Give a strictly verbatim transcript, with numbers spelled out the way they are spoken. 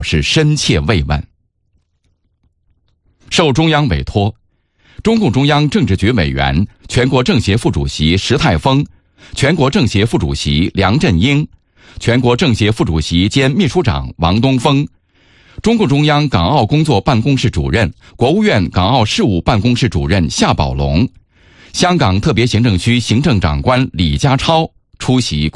是深切慰问。受中央委托，中共中央政治局委员、全国政协副主席石泰峰、全国政协副主席梁振英、全国政协副主席兼秘书长王东峰、中共中央港澳工作办公室主任、国务院港澳事务办公室主任夏宝龙、香港特别行政区行政长官李家超出席